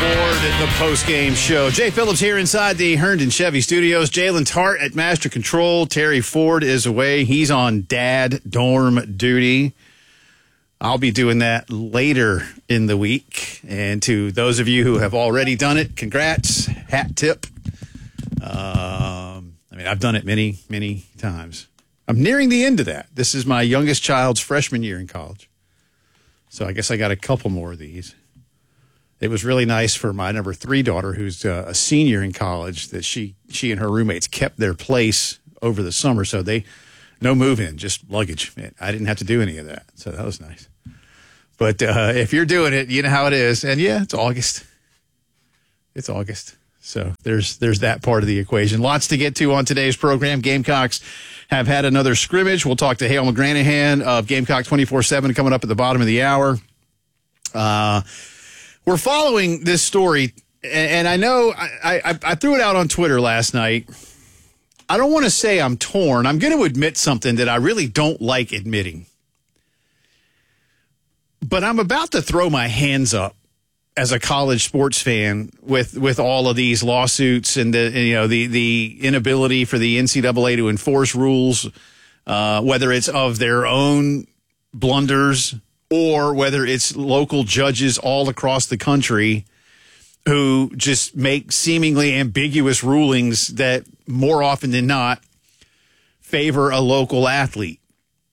The post-game show. Jay Phillips here inside the Herndon Chevy Studios. Jalen Tart at Master Control. Terry Ford is away. He's on dad dorm duty. I'll be doing that later in the week. And to those of you who have already done it, congrats. Hat tip. I've done it many, many times. I'm nearing the end of that. This is my youngest child's freshman year in college. So I guess I got a couple more of these. It was really nice for my number 3 daughter, who's a senior in college, that she and her roommates kept their place over the summer. So no move-in, just luggage. I didn't have to do any of that. So that was nice. But if you're doing it, you know how it is. And yeah, it's August. It's August. So there's that part of the equation. Lots to get to on today's program. Gamecocks have had another scrimmage. We'll talk to Hale McGranahan of Gamecock 24/7 coming up at the bottom of the hour. We're following this story, and I know I threw it out on Twitter last night. I don't want to say I'm torn. I'm going to admit something that I really don't like admitting. But I'm about to throw my hands up as a college sports fan with all of these lawsuits and the inability for the NCAA to enforce rules, whether it's of their own blunders or whether it's local judges all across the country who just make seemingly ambiguous rulings that more often than not favor a local athlete.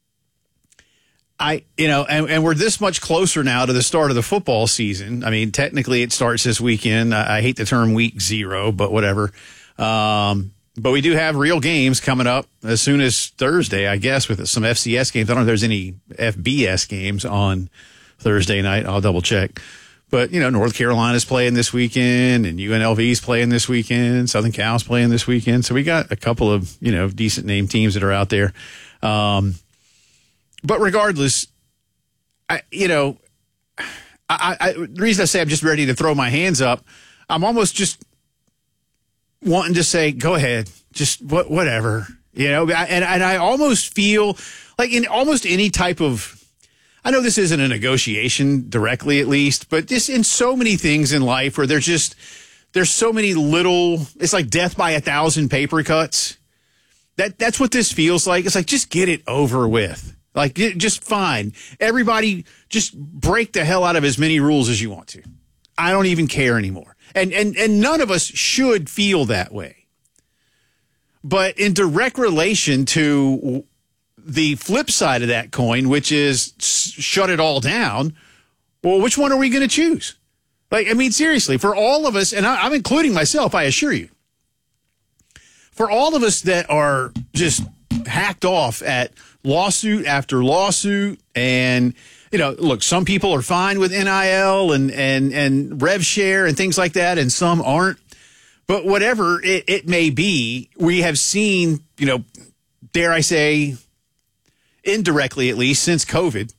And we're this much closer now to the start of the football season. I mean, technically it starts this weekend. I hate the term week 0, but whatever. But we do have real games coming up as soon as Thursday, I guess, with some FCS games. I don't know if there's any FBS games on Thursday night. I'll double check. But, North Carolina's playing this weekend and UNLV's playing this weekend. Southern Cal's playing this weekend. So we got a couple of, decent name teams that are out there. But regardless, the reason I say I'm just ready to throw my hands up, I'm almost just wanting to say, go ahead, just whatever, and I almost feel like in almost any type of, I know this isn't a negotiation directly at least, but just in so many things in life where there's so many little, it's like death by 1,000 paper cuts. That's what this feels like. It's like, just get it over with. Like, just fine. Everybody just break the hell out of as many rules as you want to. I don't even care anymore. And none of us should feel that way. But in direct relation to the flip side of that coin, which is shut it all down, well, which one are we going to choose? Seriously, for all of us, and I'm including myself, I assure you, for all of us that are just hacked off at lawsuit after lawsuit and look, some people are fine with NIL and rev share and things like that, and some aren't. But whatever it may be, we have seen, dare I say, indirectly at least since COVID,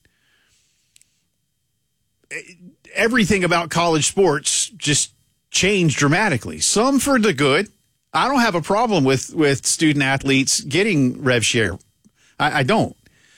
everything about college sports just changed dramatically. Some for the good. I don't have a problem with student athletes getting rev share. I don't.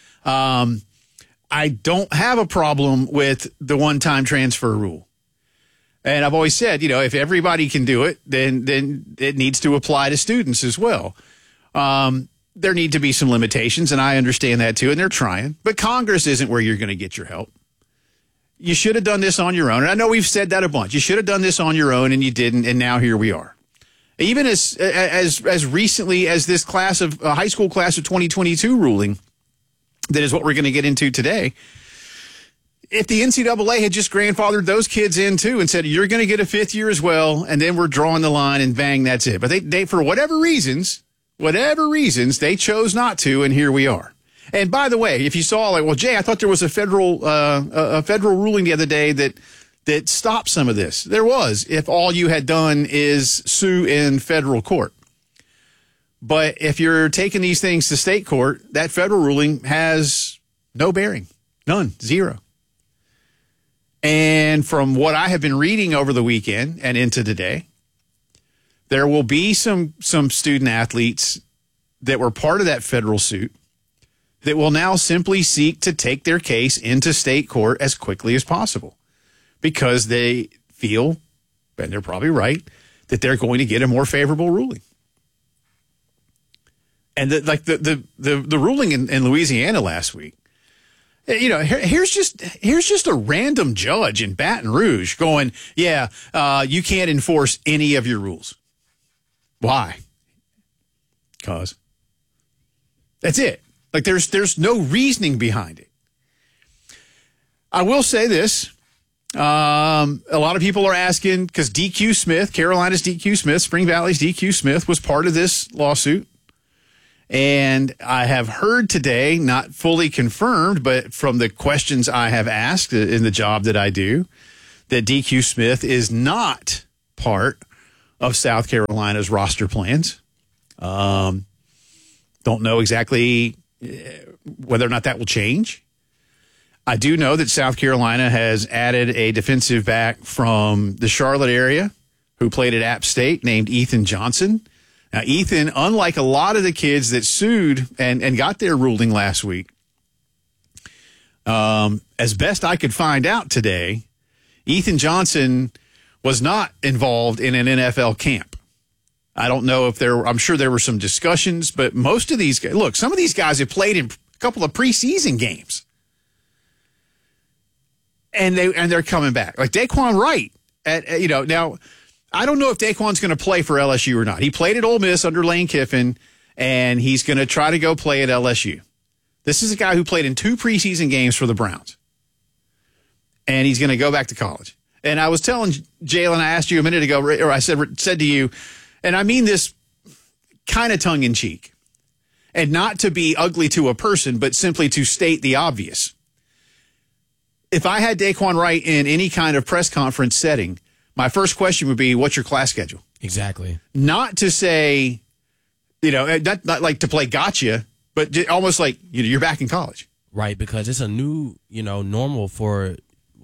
I don't have a problem with the one-time transfer rule. And I've always said, if everybody can do it, then it needs to apply to students as well. There need to be some limitations, and I understand that too, and they're trying. But Congress isn't where you're going to get your help. You should have done this on your own. And I know we've said that a bunch. You should have done this on your own, and you didn't, and now here we are. Even as recently as this class of high school class of 2022 ruling, that is what we're going to get into today. If the NCAA had just grandfathered those kids in too and said, you're going to get a 5th year as well, and then we're drawing the line and bang, that's it. But they for whatever reasons, they chose not to, and here we are. And by the way, if you saw, Jay, I thought there was a federal ruling the other day that stopped some of this. There was, if all you had done is sue in federal court. But if you're taking these things to state court, that federal ruling has no bearing. None. Zero. And from what I have been reading over the weekend and into today, there will be some student athletes that were part of that federal suit that will now simply seek to take their case into state court as quickly as possible because they feel and they're probably right, that they're going to get a more favorable ruling. And the ruling in Louisiana last week, here's just a random judge in Baton Rouge going, you can't enforce any of your rules. Why? Because that's it. Like there's no reasoning behind it. I will say this. A lot of people are asking because DQ Smith, Carolina's DQ Smith, Spring Valley's DQ Smith was part of this lawsuit. And I have heard today, not fully confirmed, but from the questions I have asked in the job that I do, that DQ Smith is not part of South Carolina's roster plans. Don't know exactly whether or not that will change. I do know that South Carolina has added a defensive back from the Charlotte area who played at App State named Ethan Johnson. Now, Ethan, unlike a lot of the kids that sued and got their ruling last week, as best I could find out today, Ethan Johnson was not involved in an NFL camp. I don't know if I'm sure there were some discussions, but most of these guys, look, some of these guys have played in a couple of preseason games. And they're coming back. Like Daquan Wright, now I don't know if Daquan's going to play for LSU or not. He played at Ole Miss under Lane Kiffin, and he's going to try to go play at LSU. This is a guy who played in 2 preseason games for the Browns, and he's going to go back to college. And I was telling Jalen, I asked you a minute ago, or I said to you, and I mean this kind of tongue in cheek, and not to be ugly to a person, but simply to state the obvious. If I had Daquan Wright in any kind of press conference setting, my first question would be, what's your class schedule? Exactly. Not to say, not like to play gotcha, but almost like you're back in college. Right, because it's a new, normal for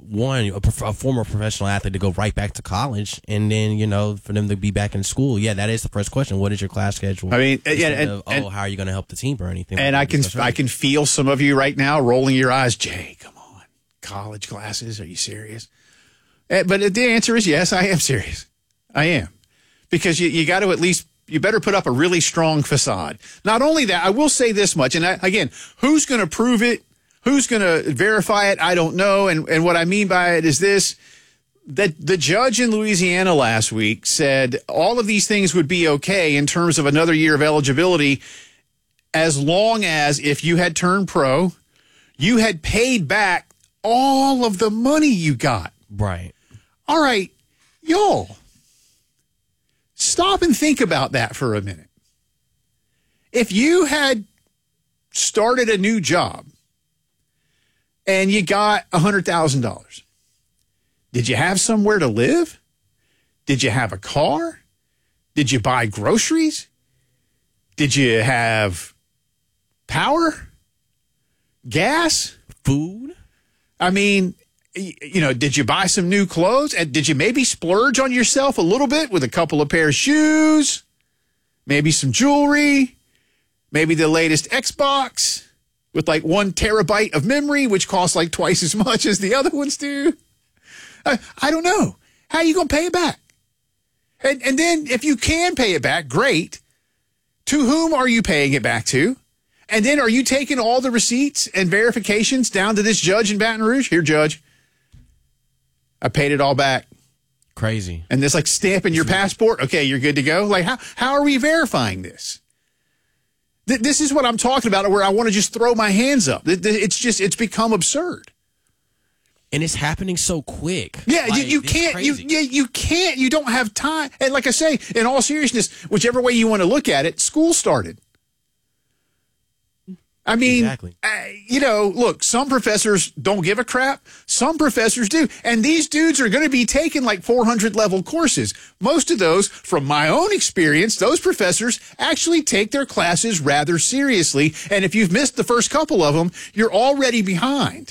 a former professional athlete to go right back to college, and then, for them to be back in school. Yeah, that is the first question. What is your class schedule? I mean, how are you going to help the team or anything? And I can feel some of you right now rolling your eyes. Jay, come on. College classes? Are you serious? But the answer is yes, I am serious. I am. Because you got to you better put up a really strong facade. Not only that, I will say this much, and again, who's going to prove it? Who's going to verify it? I don't know. And what I mean by it is this, that the judge in Louisiana last week said all of these things would be okay in terms of another year of eligibility as long as if you had turned pro, you had paid back all of the money you got. Right. All right, y'all, stop and think about that for a minute. If you had started a new job and you got $100,000, did you have somewhere to live? Did you have a car? Did you buy groceries? Did you have power? Gas? Food? I mean, did you buy some new clothes? And did you maybe splurge on yourself a little bit with a couple of pair of shoes? Maybe some jewelry? Maybe the latest Xbox with like 1 terabyte of memory, which costs like twice as much as the other ones do? I don't know. How are you going to pay it back? And then if you can pay it back, great. To whom are you paying it back to? And then are you taking all the receipts and verifications down to this judge in Baton Rouge? Here, judge, I paid it all back. Crazy. And this like stamping your passport. Okay, you're good to go. Like, how are we verifying this? This is what I'm talking about, where I want to just throw my hands up. It's become absurd. And it's happening so quick. Yeah, you can't. You can't. You don't have time. And like I say, in all seriousness, whichever way you want to look at it, school started. I mean, exactly. Look, some professors don't give a crap. Some professors do. And these dudes are going to be taking like 400 level courses. Most of those, from my own experience, those professors actually take their classes rather seriously. And if you've missed the first couple of them, you're already behind.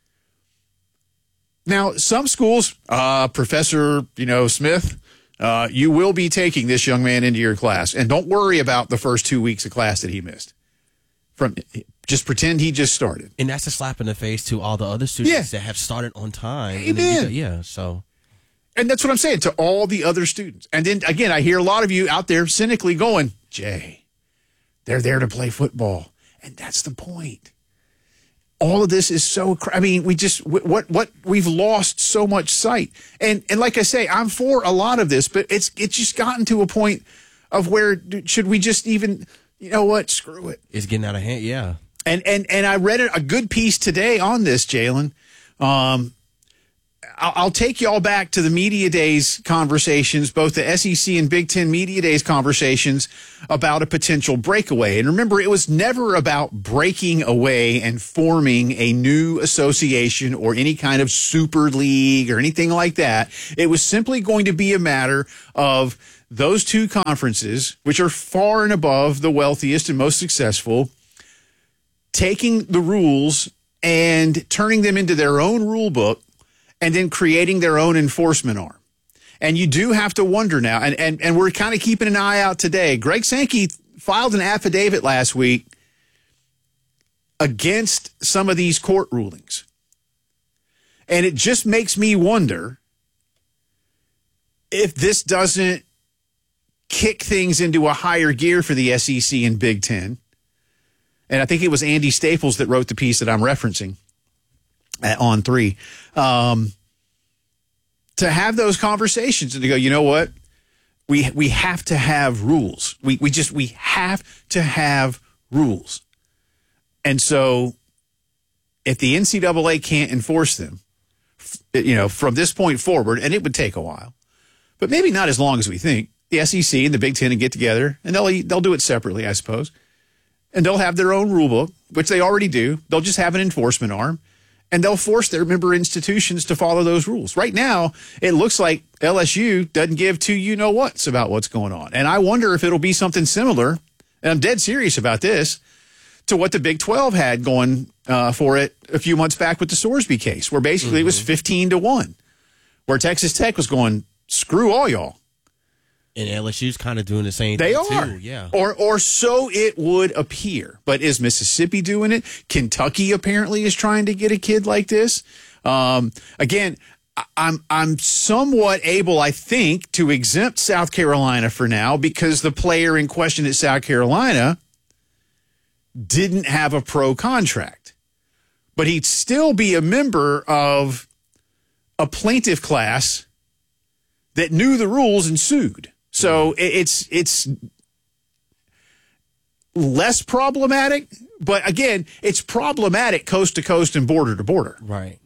Now, some schools, Professor, Smith, you will be taking this young man into your class. And don't worry about the first 2 weeks of class that he missed. Just pretend he just started. And that's a slap in the face to all the other students that have started on time. Amen. So. And that's what I'm saying to all the other students. And then, again, I hear a lot of you out there cynically going, Jay, they're there to play football. And that's the point. All of this is so, we've lost so much sight. And like I say, I'm for a lot of this, but it's just gotten to a point of where should we just even, you know what, screw it. It's getting out of hand, yeah. And I read a good piece today on this, Jalen. I'll take y'all back to the Media Days conversations, both the SEC and Big Ten Media Days conversations about a potential breakaway. And remember, it was never about breaking away and forming a new association or any kind of super league or anything like that. It was simply going to be a matter of those two conferences, which are far and above the wealthiest and most successful, taking the rules and turning them into their own rule book, and then creating their own enforcement arm. And you do have to wonder now, and we're kind of keeping an eye out today. Greg Sankey filed an affidavit last week against some of these court rulings. And it just makes me wonder if this doesn't kick things into a higher gear for the SEC and Big Ten. And I think it was Andy Staples that wrote the piece that I'm referencing at On 3, to have those conversations and to go, you know what? We have to have rules. We have to have rules. And so if the NCAA can't enforce them, from this point forward, and it would take a while, but maybe not as long as we think, the SEC and the Big Ten will get together and they'll do it separately, I suppose. And they'll have their own rule book, which they already do. They'll just have an enforcement arm. And they'll force their member institutions to follow those rules. Right now, it looks like LSU doesn't give two you-know-whats about what's going on. And I wonder if it'll be something similar, and I'm dead serious about this, to what the Big 12 had going for it a few months back with the Sorsby case, where basically it was 15-1, where Texas Tech was going, screw all y'all. And LSU's kind of doing the same thing, too. Yeah. Or so it would appear. But is Mississippi doing it? Kentucky apparently is trying to get a kid like this. Again, I'm somewhat able, I think, to exempt South Carolina for now because the player in question at South Carolina didn't have a pro contract. But he'd still be a member of a plaintiff class that knew the rules and sued. So it's less problematic, but again, it's problematic coast to coast and border to border. Right.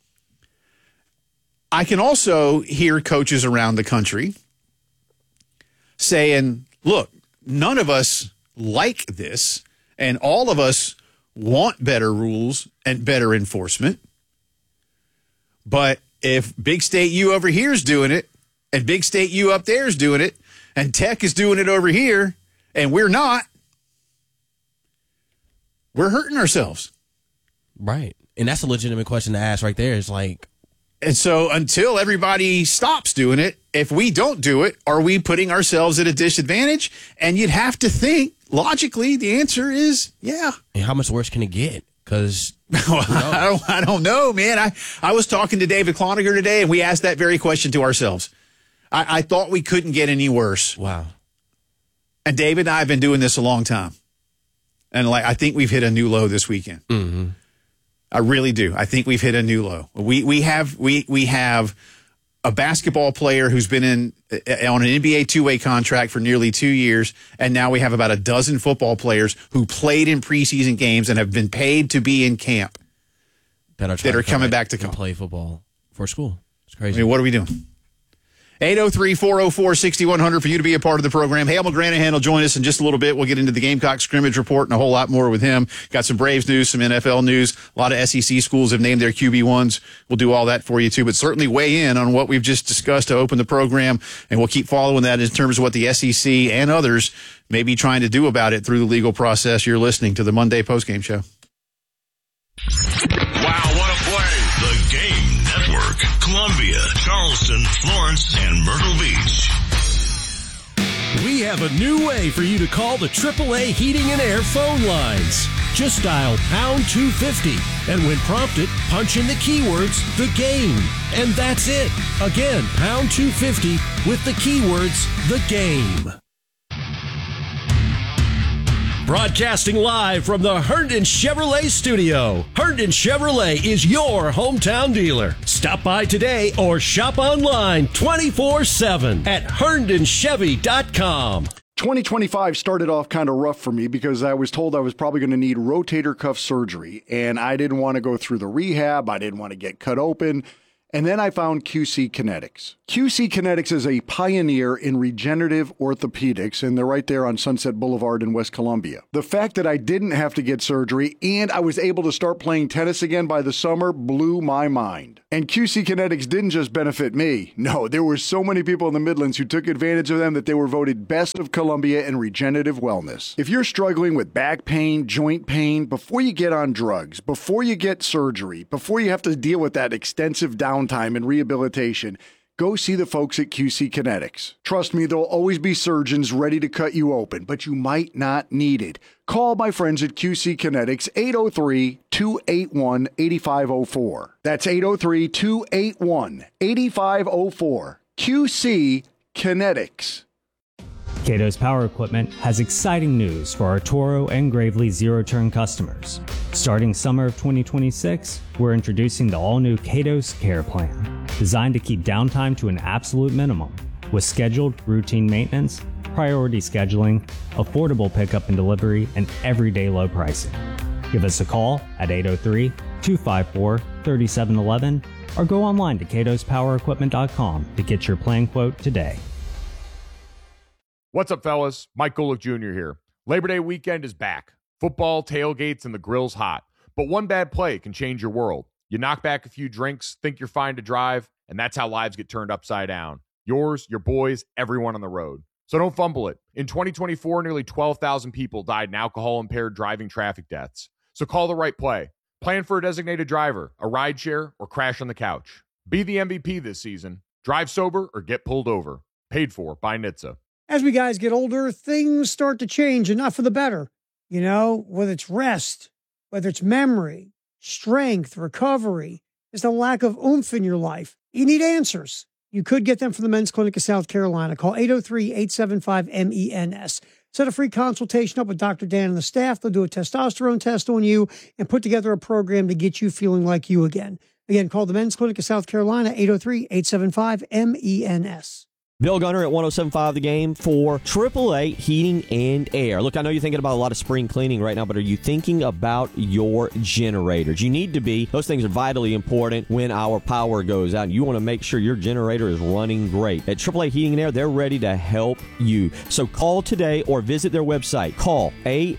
I can also hear coaches around the country saying, look, none of us like this, and all of us want better rules and better enforcement. But if Big State U over here is doing it, and Big State U up there is doing it, and Tech is doing it over here, and we're not, we're hurting ourselves. Right. And that's a legitimate question to ask right there. It's like, and so until everybody stops doing it, if we don't do it, are we putting ourselves at a disadvantage? And you'd have to think, logically, the answer is yeah. And how much worse can it get? Because I don't know, man. I was talking to David Cloninger today, and we asked that very question to ourselves. I thought we couldn't get any worse. Wow. And David and I have been doing this a long time. And I think we've hit a new low this weekend. Mm-hmm. I really do. I think we've hit a new low. We have a basketball player who's been on an NBA two-way contract for nearly 2 years, and now we have about a dozen football players who played in preseason games and have been paid to be in camp that are coming back to play football for school. It's crazy. I mean, what are we doing? 803-404-6100 for you to be a part of the program. Hale McGranahan will join us in just a little bit. We'll get into the Gamecock scrimmage report and a whole lot more with him. Got some Braves news, some NFL news. A lot of SEC schools have named their QB1s. We'll do all that for you, too. But certainly weigh in on what we've just discussed to open the program, and we'll keep following that in terms of what the SEC and others may be trying to do about it through the legal process. You're listening to the Monday Postgame Show. Wow, what a play. The Game Network. Columbia, Charleston, Florence, and Myrtle Beach. We have a new way for you to call the AAA Heating and Air phone lines. Just dial pound 250, and when prompted, punch in the keywords, the game. And that's it. Again, pound 250 with the keywords, the game. Broadcasting live from the Herndon Chevrolet studio. Herndon Chevrolet is your hometown dealer. Stop by today or shop online 24/7 at herndonchevy.com. 2025 started off kind of rough for me because I was told I was probably going to need rotator cuff surgery, and I didn't want to go through the rehab. I didn't want to get cut open. And then I found QC Kinetics. QC Kinetics is a pioneer in regenerative orthopedics, and they're right there on Sunset Boulevard in West Columbia. The fact that I didn't have to get surgery and I was able to start playing tennis again by the summer blew my mind. And QC Kinetics didn't just benefit me. No, there were so many people in the Midlands who took advantage of them that they were voted Best of Columbia in regenerative wellness. If you're struggling with back pain, joint pain, before you get on drugs, before you get surgery, before you have to deal with that extensive downtime and rehabilitation, go see the folks at QC Kinetics. Trust me, there'll always be surgeons ready to cut you open, but you might not need it. Call my friends at QC Kinetics, 803-281-8504. That's 803-281-8504. QC Kinetics. Cato's Power Equipment has exciting news for our Toro and Gravely zero-turn customers. Starting summer of 2026, we're introducing the all-new Cato's Care Plan, designed to keep downtime to an absolute minimum, with scheduled routine maintenance, priority scheduling, affordable pickup and delivery, and everyday low pricing. Give us a call at 803-254-3711 or go online to catospowerequipment.com to get your plan quote today. What's up, fellas? Mike Golick Jr. here. Labor Day weekend is back. Football, tailgates, and the grill's hot. But one bad play can change your world. You knock back a few drinks, think you're fine to drive, and that's how lives get turned upside down. Yours, your boys, everyone on the road. So don't fumble it. In 2024, nearly 12,000 people died in alcohol-impaired driving traffic deaths. So call the right play. Plan for a designated driver, a rideshare, or crash on the couch. Be the MVP this season. Drive sober or get pulled over. Paid for by NHTSA. As we guys get older, things start to change, and not for the better. You know, whether it's rest, whether it's memory, strength, recovery, just a lack of oomph in your life. You need answers. You could get them from the Men's Clinic of South Carolina. Call 803-875-MENS. Set a free consultation up with Dr. Dan and the staff. They'll do a testosterone test on you and put together a program to get you feeling like you again. Again, call the Men's Clinic of South Carolina, 803-875-MENS. Bill Gunner at 107.5 The Game for AAA Heating and Air. Look, I know you're thinking about a lot of spring cleaning right now, but are you thinking about your generators? You need to be. Those things are vitally important when our power goes out. You want to make sure your generator is running great. At AAA Heating and Air, they're ready to help you. So call today or visit their website. Call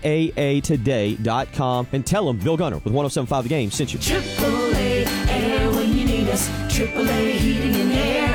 AAAtoday.com and tell them Bill Gunner with 107.5 The Game sent you. AAA Air when you need us. AAA Heating and Air.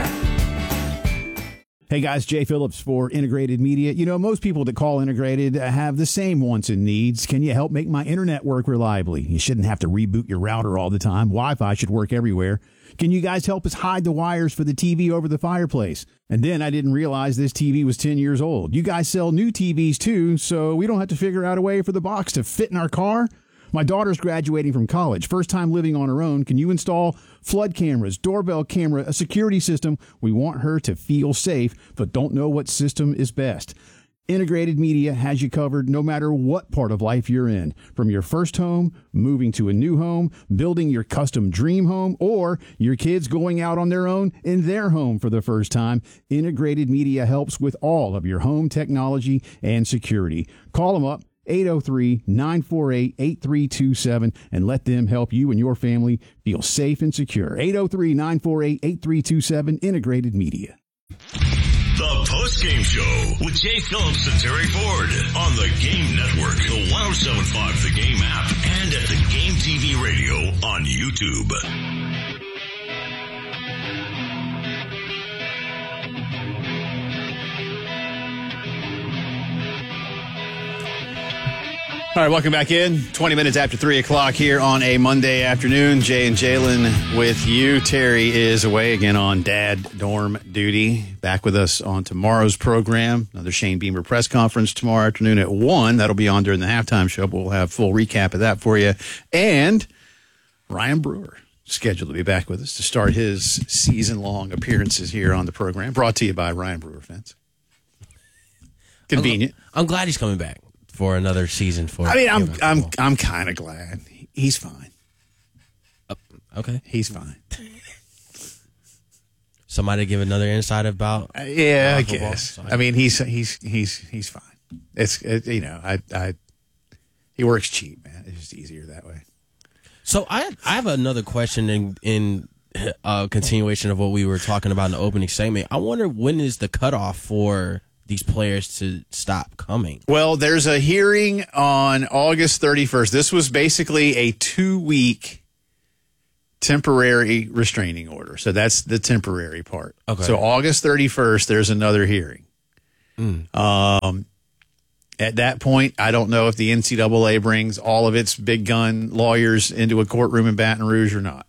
Hey guys, Jay Phillips for Integrated Media. You know, most people that call Integrated have the same wants and needs. Can you help make my internet work reliably? You shouldn't have to reboot your router all the time. Wi-Fi should work everywhere. Can you guys help us hide the wires for the TV over the fireplace? And then I didn't realize this TV was 10 years old. You guys sell new TVs too, so we don't have to figure out a way for the box to fit in our car? My daughter's graduating from college, first time living on her own. Can you install flood cameras, doorbell camera, a security system? We want her to feel safe, but don't know what system is best. Integrated Media has you covered no matter what part of life you're in. From your first home, moving to a new home, building your custom dream home, or your kids going out on their own in their home for the first time, Integrated Media helps with all of your home technology and security. Call them up. 803-948-8327 and let them help you and your family feel safe and secure. 803-948-8327, Integrated Media. The post-game show with Jay Phillips and Terry Ford on the Game Network, the 107.5 The Game app, and at the Game TV radio on YouTube. All right, welcome back in. 20 minutes after 3 o'clock here on a Monday afternoon. Jay and Jalen with you. Terry is away again on dad dorm duty. Back with us on tomorrow's program. Another Shane Beamer press conference tomorrow afternoon at 1. That'll be on during the halftime show, but we'll have full recap of that for you. And Ryan Brewer scheduled to be back with us to start his season-long appearances here on the program. Brought to you by Ryan Brewer Fence. Convenient. I'm glad he's coming back for another season. I'm kind of glad. He's fine. Okay, he's fine. Somebody give another insight about? Yeah, I guess. I mean, he's fine. He works cheap, man. It's just easier that way. So I have another question in continuation of what we were talking about in the opening segment. I wonder, when is the cutoff for these players to stop coming? Well, there's a hearing on August 31st. This was basically a 2-week temporary restraining order. So that's the temporary part. Okay. So August 31st, there's another hearing. At that point, I don't know if the NCAA brings all of its big gun lawyers into a courtroom in Baton Rouge or not.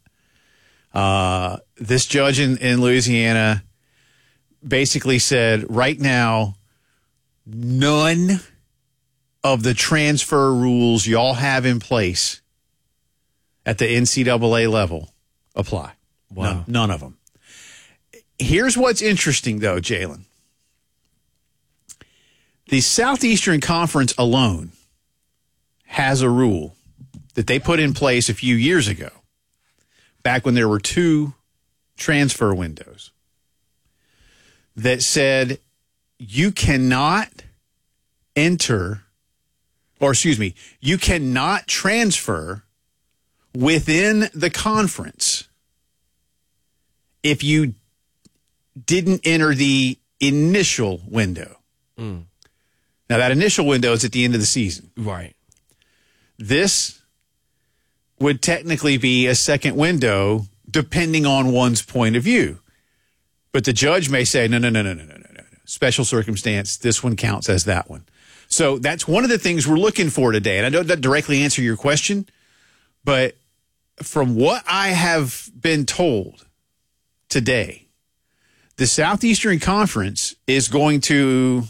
This judge in Louisiana basically said, right now, none of the transfer rules y'all have in place at the NCAA level apply. Wow. None of them. Here's what's interesting, though, Jalen. The Southeastern Conference alone has a rule that they put in place a few years ago, back when there were 2 transfer windows, that said you cannot you cannot transfer within the conference if you didn't enter the initial window. Now, that initial window is at the end of the season. Right. This would technically be a second window, depending on one's point of view. But the judge may say, no. Special circumstance, this one counts as that one. So that's one of the things we're looking for today. And I don't directly answer your question, but from what I have been told today, the Southeastern Conference is going to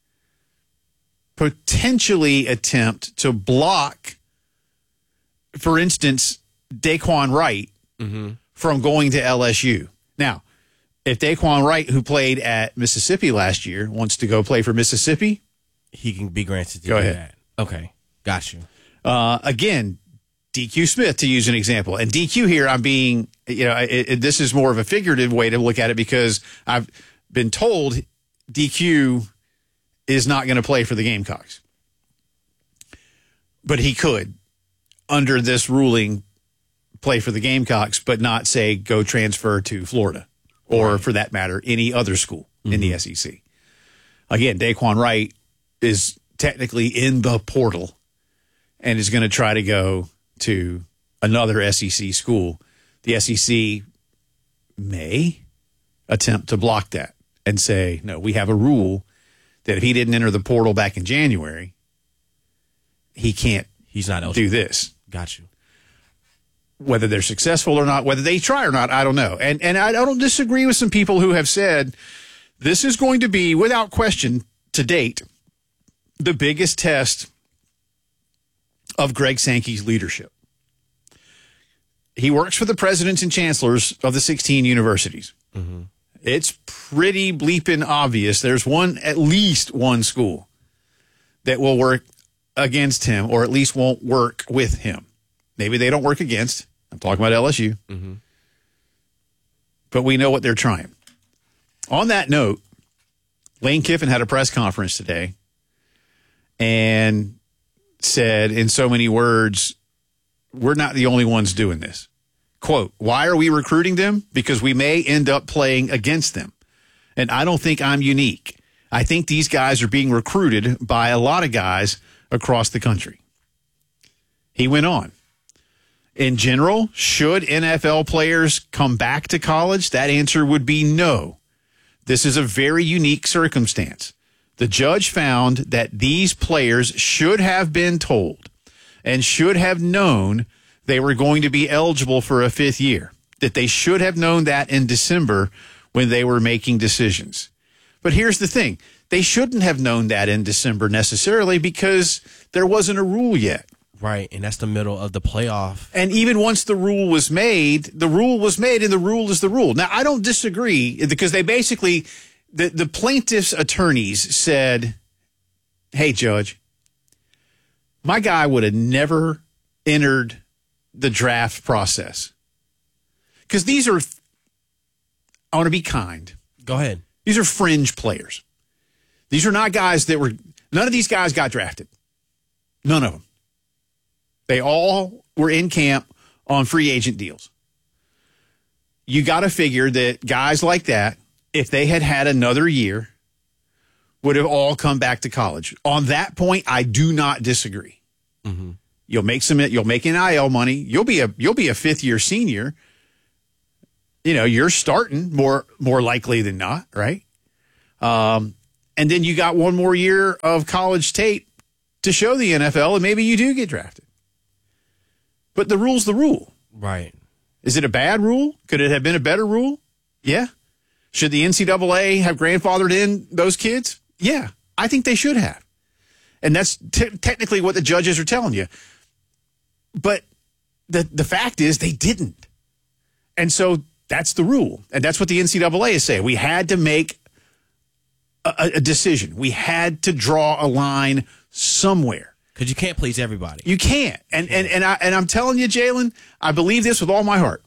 potentially attempt to block, for instance, Daquan Wright from going to LSU. Now, if Daquan Wright, who played at Mississippi last year, wants to go play for Mississippi, he can be granted to go do ahead. that. Okay, got you. Again, DQ Smith, to use an example. And DQ here, I'm being, this is more of a figurative way to look at it, because I've been told DQ is not going to play for the Gamecocks. But he could, under this ruling, play for the Gamecocks, but not, say, go transfer to Florida or, for that matter, any other school in the SEC. Again, Daquan Wright is technically in the portal and is going to try to go to another SEC school. The SEC may attempt to block that and say, no, we have a rule that if he didn't enter the portal back in January, he's not do this. Got you. Whether they're successful or not, whether they try or not, I don't know. And I don't disagree with some people who have said this is going to be, without question, to date, the biggest test of Greg Sankey's leadership. He works for the presidents and chancellors of the 16 universities. It's pretty bleeping obvious. There's at least one school that will work against him, or at least won't work with him. Maybe they don't work against. I'm talking about LSU. But we know what they're trying. On that note, Lane Kiffin had a press conference today and said, in so many words, we're not the only ones doing this. Quote, why are we recruiting them? Because we may end up playing against them. And I don't think I'm unique. I think these guys are being recruited by a lot of guys across the country. He went on. In general, should NFL players come back to college? That answer would be no. This is a very unique circumstance. The judge found that these players should have been told and should have known they were going to be eligible for a 5th year, that they should have known that in December when they were making decisions. But here's the thing. They shouldn't have known that in December necessarily because there wasn't a rule yet. Right, and that's the middle of the playoff. And even once the rule was made, and the rule is the rule. Now, I don't disagree because they basically, the plaintiff's attorneys said, hey, Judge, my guy would have never entered the draft process. Because these are, I want to be kind. Go ahead. These are fringe players. These are not guys none of these guys got drafted. None of them. They all were in camp on free agent deals. You got to figure that guys like that, if they had had another year, would have all come back to college. On that point, I do not disagree. Mm-hmm. You'll make NIL money. You'll be a 5th year senior. You're starting more likely than not, right? And then you got one more year of college tape to show the NFL, and maybe you do get drafted. But the rule's the rule. Right. Is it a bad rule? Could it have been a better rule? Yeah. Should the NCAA have grandfathered in those kids? Yeah, I think they should have. And that's technically what the judges are telling you. But the fact is they didn't. And so that's the rule. And that's what the NCAA is saying. We had to make a decision. We had to draw a line somewhere. Because you can't please everybody. You can't. And I'm telling you, Jalen, I believe this with all my heart.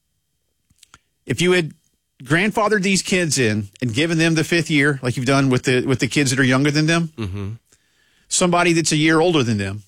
If you had grandfathered these kids in and given them the 5th year, like you've done with the kids that are younger than them, mm-hmm. somebody that's a year older than them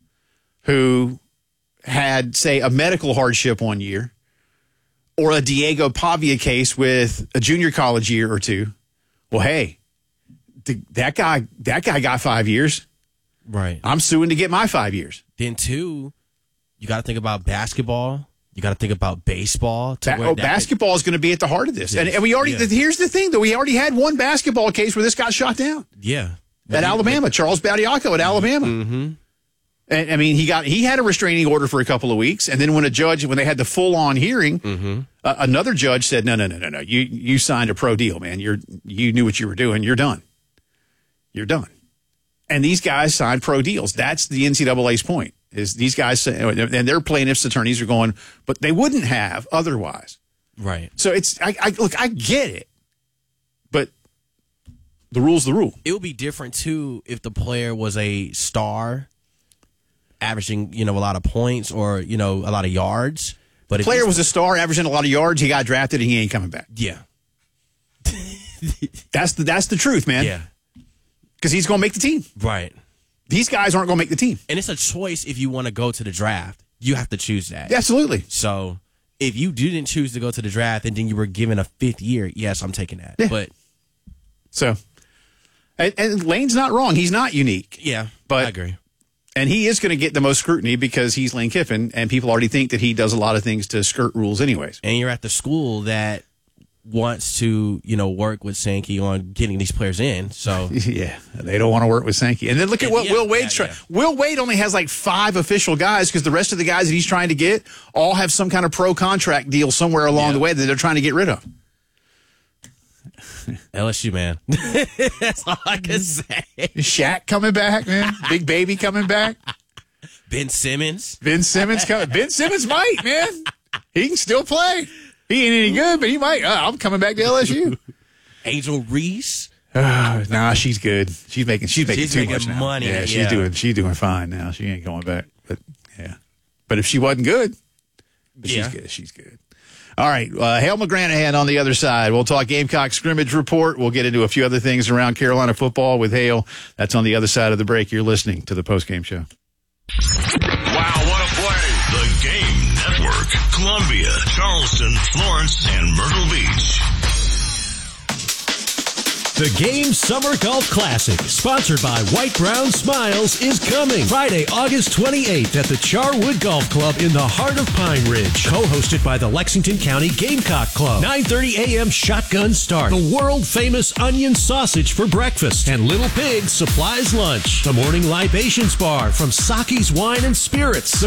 who had, say, a medical hardship 1 year or a Diego Pavia case with a junior college year or 2, well, hey, that guy got 5 years. Right. I'm suing to get my 5 years. Then, too, you got to think about basketball. You got to think about baseball. Basketball is going to be at the heart of this. Yes. And we already, here's the thing, though. We already had one basketball case where this got shot down. Yeah. At Alabama, Charles Badiako at Alabama. Mm-hmm. And I mean, he had a restraining order for a couple of weeks. And then when they had the full on hearing, mm-hmm. Another judge said, no. You signed a pro deal, man. You knew what you were doing. You're done. You're done. And these guys signed pro deals. That's the NCAA's point, is these guys, and their plaintiffs' attorneys are going, but they wouldn't have otherwise. Right. So I get it, but the rule's the rule. It would be different, too, if the player was a star, averaging, a lot of points or, a lot of yards. But if the player was a star, averaging a lot of yards, he got drafted and he ain't coming back. Yeah. That's the truth, man. Yeah. Because he's going to make the team. Right. These guys aren't going to make the team. And it's a choice if you want to go to the draft. You have to choose that. Yeah, absolutely. So if you didn't choose to go to the draft and then you were given a 5th year, yes, I'm taking that. Yeah. But so, and Lane's not wrong. He's not unique. Yeah, but I agree. And he is going to get the most scrutiny because he's Lane Kiffin, and people already think that he does a lot of things to skirt rules anyways. And you're at the school that wants to, work with Sankey on getting these players in. So yeah, they don't want to work with Sankey. And then look at what Will Wade's trying. Will Wade only has like 5 official guys because the rest of the guys that he's trying to get all have some kind of pro contract deal somewhere along the way that they're trying to get rid of. LSU, man. That's all I can say. Shaq coming back, man. Big Baby coming back. Ben Simmons coming. Ben Simmons might, man. He can still play. He ain't any good, but he might. I'm coming back to LSU. Angel Reese. Nah, she's good. She's making too much now. Money. Yeah, she's doing fine now. She ain't going back. But yeah. But if she wasn't good, she's good. She's good. All right, Hale McGranahan on the other side. We'll talk Gamecock scrimmage report. We'll get into a few other things around Carolina football with Hale. That's on the other side of the break. You're listening to the postgame show. Wow, what a play. The Game Network. Columbia, Charleston, Florence, and Myrtle Beach. The Game Summer Golf Classic, sponsored by White Brown Smiles, is coming Friday, August 28th at the Charwood Golf Club in the heart of Pine Ridge. Co-hosted by the Lexington County Gamecock Club. 9:30 a.m. shotgun start. The world-famous onion sausage for breakfast. And Little Pig supplies lunch. The morning libations bar from Saki's Wine and Spirits.